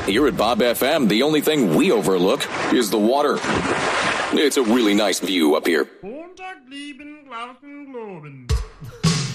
Here at Bob FM, the only thing we overlook is the water. It's a really nice view up here. Montag, lieben, Glauben, Globen.